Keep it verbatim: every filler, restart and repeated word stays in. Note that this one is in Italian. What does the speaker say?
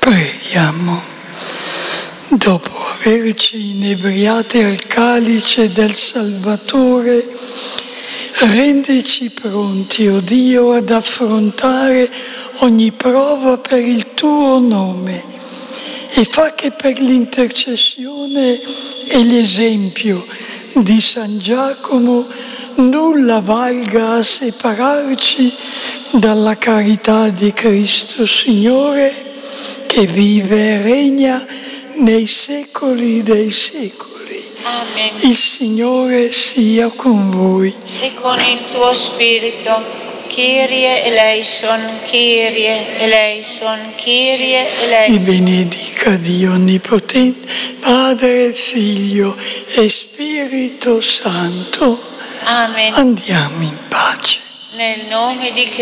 Preghiamo. Dopo averci inebriati al calice del Salvatore, rendici pronti, o Dio, ad affrontare ogni prova per il tuo nome e fa che per l'intercessione e l'esempio di San Giacomo nulla valga a separarci dalla carità di Cristo Signore, che vive e regna nei secoli dei secoli. Amen. Il Signore sia con voi. E con il tuo spirito. Kyrie eleison, Kyrie eleison, Kyrie eleison. Vi benedica Dio Onnipotente, Padre, Figlio e Spirito Santo. Amen. Andiamo in pace. Nel nome di Cristo.